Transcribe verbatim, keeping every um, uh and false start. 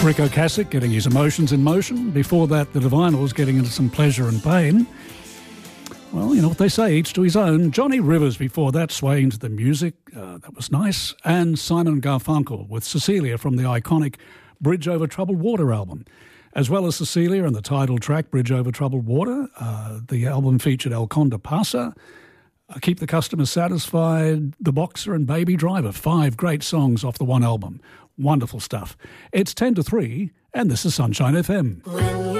Rick Ocasek getting his emotions in motion. Before that, the Divinyls getting into some pleasure and pain. Well, you know what they say, each to his own. Johnny Rivers before that, swaying to the music. Uh, that was nice. And Simon Garfunkel with Cecilia from the iconic Bridge Over Troubled Water album. As well as Cecilia and the title track, Bridge Over Troubled Water. Uh, the album featured El Conde Pasa, uh, Keep the Customer Satisfied, The Boxer and Baby Driver. Five great songs off the one album. Wonderful stuff. It's ten to three, and this is Sunshine F M.